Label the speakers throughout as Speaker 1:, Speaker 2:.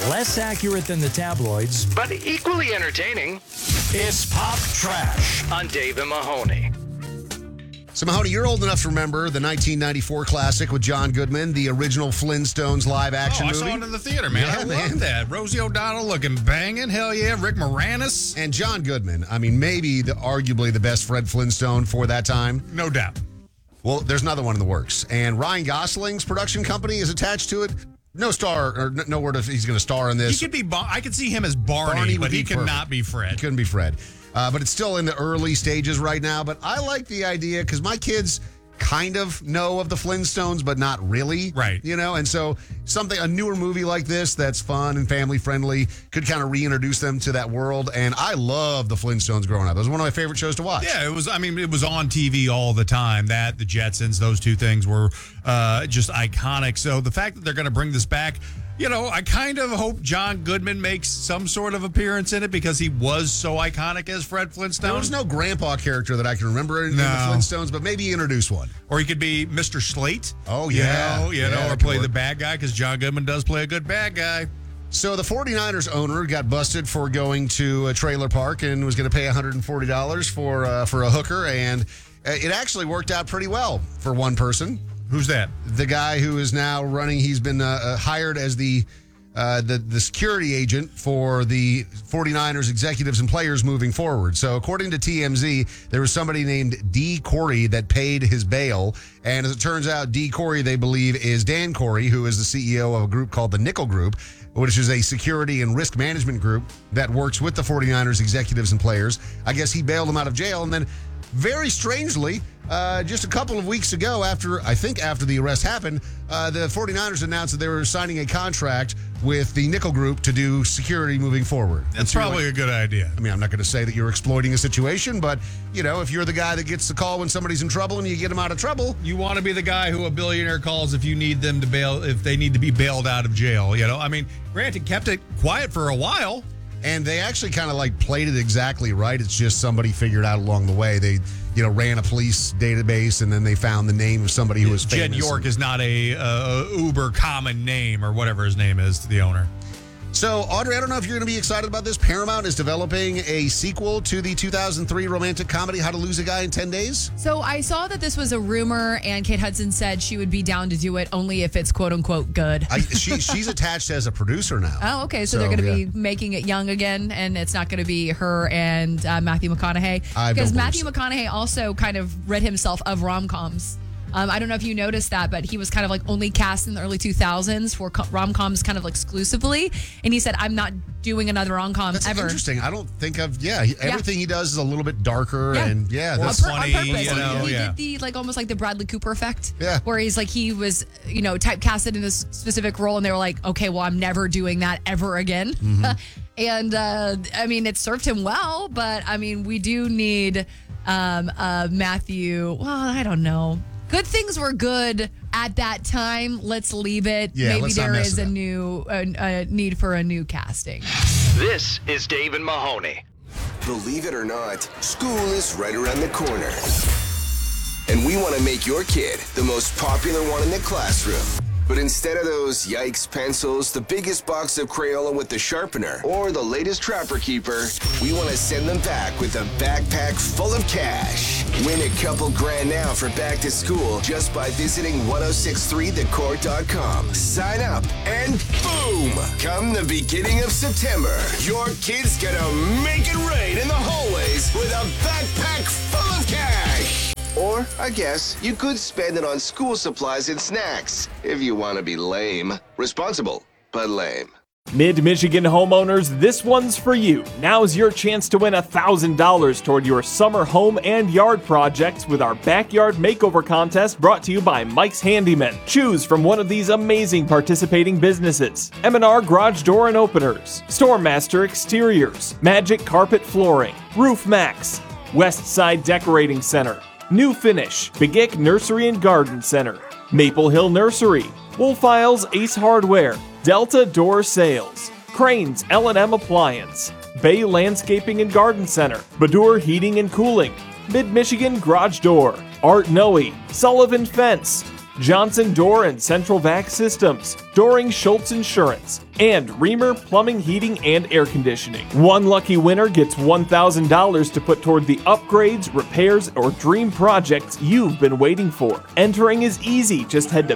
Speaker 1: Less accurate than the tabloids,
Speaker 2: but equally entertaining.
Speaker 1: It's Pop Trash
Speaker 2: On Dave and Mahoney.
Speaker 3: So, Mahoney, you're old enough to remember the 1994 classic with John Goodman, the original Flintstones live-action movie.
Speaker 4: I saw it in the theater, man.
Speaker 3: Yeah,
Speaker 4: I
Speaker 3: man.
Speaker 4: love that. Rosie O'Donnell looking banging. Hell yeah. Rick Moranis.
Speaker 3: And John Goodman, I mean, maybe arguably the best Fred Flintstone for that time.
Speaker 4: No doubt.
Speaker 3: Well, there's another one in the works. And Ryan Gosling's production company is attached to it. No star, or no word if he's going to star in this.
Speaker 4: He could be, I could see him as Barney
Speaker 3: would
Speaker 4: but he
Speaker 3: be
Speaker 4: could
Speaker 3: perfect.
Speaker 4: not be Fred.
Speaker 3: He couldn't be Fred. But it's still in the early stages right now. But I like the idea because my kids kind of know of the Flintstones, but not really.
Speaker 4: Right.
Speaker 3: You know, and so a newer movie like this that's fun and family friendly could kind of reintroduce them to that world. And I love the Flintstones growing up. It was one of my favorite shows to watch.
Speaker 4: Yeah, it was on TV all the time. That, the Jetsons, those two things were just iconic. So the fact that they're going to bring this back, I kind of hope John Goodman makes some sort of appearance in it because he was so iconic as Fred Flintstone.
Speaker 3: There was no grandpa character that I can remember in the Flintstones, but maybe introduce one.
Speaker 4: Or he could be Mr. Slate.
Speaker 3: Oh, yeah.
Speaker 4: Or play the bad guy because John Goodman does play a good bad guy.
Speaker 3: So the 49ers owner got busted for going to a trailer park and was going to pay $140 for a hooker, and it actually worked out pretty well for one person.
Speaker 4: Who's that?
Speaker 3: The guy who is now running. He's been hired as the security agent for the 49ers executives and players moving forward. So according to TMZ, there was somebody named D. Corey that paid his bail. And as it turns out, D. Corey, they believe, is Dan Corey, who is the CEO of a group called the Nickel Group, which is a security and risk management group that works with the 49ers executives and players. I guess he bailed them out of jail. And then very strangely, just a couple of weeks ago, after the arrest happened, the 49ers announced that they were signing a contract with the Nickel Group to do security moving forward.
Speaker 4: That's probably a good idea.
Speaker 3: I mean, I'm not going to say that you're exploiting a situation, but, if you're the guy that gets the call when somebody's in trouble and you get them out of trouble.
Speaker 4: You want to be the guy who a billionaire calls if you need them to bail, if they need to be bailed out of jail. I mean, granted, kept it quiet for a while.
Speaker 3: And they actually kind of played it exactly right. It's just somebody figured out along the way. They, ran a police database and then they found the name of somebody who was famous.
Speaker 4: Jed York is not a uber common name or whatever his name is to the owner.
Speaker 3: So, Audrey, I don't know if you're going to be excited about this. Paramount is developing a sequel to the 2003 romantic comedy How to Lose a Guy in 10 Days.
Speaker 5: So I saw that this was a rumor, and Kate Hudson said she would be down to do it only if it's quote-unquote good.
Speaker 3: She's attached as a producer now.
Speaker 5: Oh, okay. So they're going to be making it young again, and it's not going to be her and Matthew McConaughey. Because Matthew McConaughey also kind of rid himself of rom-coms. I don't know if you noticed that, but he was kind of only cast in the early 2000s for rom-coms kind of exclusively. And he said, I'm not doing another rom-com
Speaker 3: That's
Speaker 5: ever.
Speaker 3: Interesting. I don't think everything he does is a little bit darker and
Speaker 4: that's funny.
Speaker 5: On purpose. He did the almost like the Bradley Cooper effect.
Speaker 3: Yeah.
Speaker 5: Where he was, typecasted in this specific role and they were like, okay, well, I'm never doing that ever again. Mm-hmm. And I mean, it served him well, but I mean, we do need Matthew. Well, I don't know. Good things were good at that time. Let's leave it.
Speaker 3: Yeah,
Speaker 5: maybe there is a new need for a new casting.
Speaker 2: This is Dave and Mahoney.
Speaker 6: Believe it or not, school is right around the corner. And we want to make your kid the most popular one in the classroom. But instead of those yikes pencils, the biggest box of Crayola with the sharpener, or the latest Trapper Keeper, we want to send them back with a backpack full of cash. Win a couple grand now for back to school just by visiting 1063thecourt.com. Sign up and boom! Come the beginning of September, your kid's gonna make it rain in the hallways with a backpack full of cash. Or, I guess, you could spend it on school supplies and snacks, if you want to be lame. Responsible, but lame.
Speaker 7: Mid-Michigan homeowners, this one's for you. Now's your chance to win $1,000 toward your summer home and yard projects with our Backyard Makeover Contest brought to you by Mike's Handyman. Choose from one of these amazing participating businesses: M&R Garage Door and Openers, Stormmaster Exteriors, Magic Carpet Flooring, Roof Max, West Side Decorating Center, New Finish, Begic Nursery and Garden Center, Maple Hill Nursery, Wolf Isles Ace Hardware, Delta Door Sales, Cranes L&M Appliance, Bay Landscaping and Garden Center, Badur Heating and Cooling, Mid-Michigan Garage Door, Art Noe, Sullivan Fence, Johnson Door and Central Vac Systems, Doring Schultz Insurance, and Reamer Plumbing, Heating, and Air Conditioning. One lucky winner gets $1,000 to put toward the upgrades, repairs, or dream projects you've been waiting for. Entering is easy. Just head to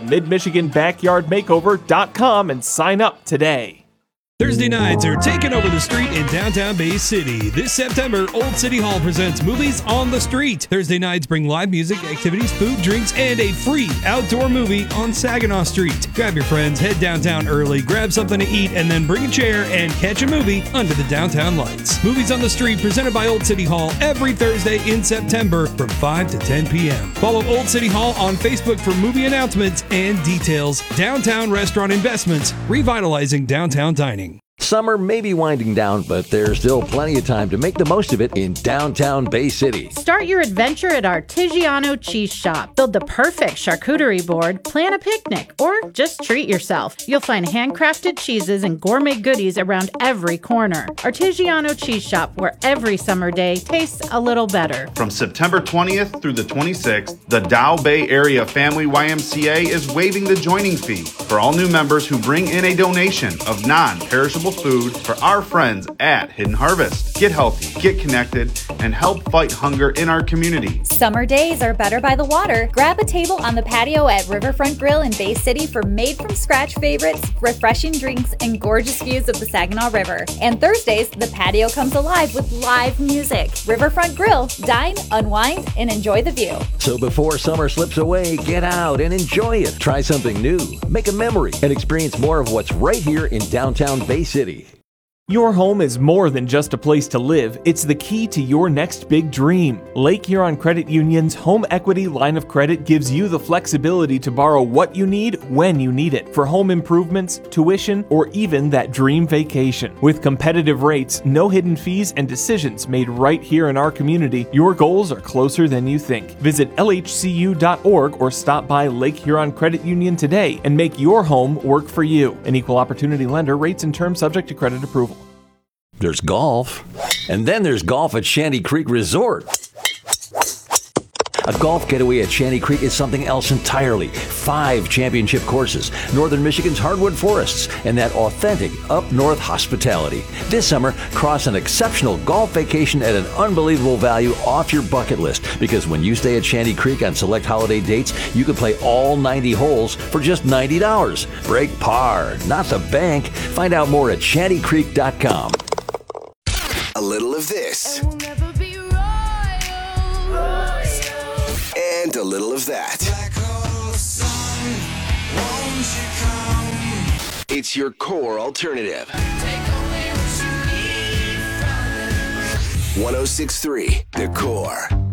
Speaker 7: midmichiganbackyardmakeover.com and sign up today.
Speaker 8: Thursday nights are taking over the street in downtown Bay City. This September, Old City Hall presents Movies on the Street. Thursday nights bring live music, activities, food, drinks, and a free outdoor movie on Saginaw Street. Grab your friends, head downtown early, grab something to eat, and then bring a chair and catch a movie under the downtown lights. Movies on the Street presented by Old City Hall every Thursday in September from 5 to 10 p.m. Follow Old City Hall on Facebook for movie announcements and details. Downtown Restaurant Investments, revitalizing downtown dining.
Speaker 9: Summer may be winding down, but there's still plenty of time to make the most of it in downtown Bay City.
Speaker 10: Start your adventure at Artigiano Cheese Shop. Build the perfect charcuterie board, plan a picnic, or just treat yourself. You'll find handcrafted cheeses and gourmet goodies around every corner. Artigiano Cheese Shop, where every summer day tastes a little better.
Speaker 11: From September 20th through the 26th, the Dow Bay Area Family YMCA is waiving the joining fee for all new members who bring in a donation of non-perishable food for our friends at Hidden Harvest. Get healthy, get connected, and help fight hunger in our community.
Speaker 12: Summer days are better by the water. Grab a table on the patio at Riverfront Grill in Bay City for made-from-scratch favorites, refreshing drinks, and gorgeous views of the Saginaw River. And Thursdays, the patio comes alive with live music. Riverfront Grill. Dine, unwind, and enjoy the view.
Speaker 9: So before summer slips away, get out and enjoy it. Try something new, make a memory, and experience more of what's right here in downtown Bay City.
Speaker 7: Your home is more than just a place to live, it's the key to your next big dream. Lake Huron Credit Union's home equity line of credit gives you the flexibility to borrow what you need when you need it for home improvements, tuition, or even that dream vacation. With competitive rates, no hidden fees, and decisions made right here in our community, your goals are closer than you think. Visit lhcu.org or stop by Lake Huron Credit Union today and make your home work for you. An equal opportunity lender. Rates and terms subject to credit approval.
Speaker 9: There's golf, and then there's golf at Shanty Creek Resort. A golf getaway at Shanty Creek is something else entirely. 5 championship courses, Northern Michigan's hardwood forests, and that authentic up-north hospitality. This summer, cross an exceptional golf vacation at an unbelievable value off your bucket list, because when you stay at Shanty Creek on select holiday dates, you can play all 90 holes for just $90. Break par, not the bank. Find out more at shantycreek.com.
Speaker 6: A little of this. And a little of that. It's your core alternative. 106.3 The Core.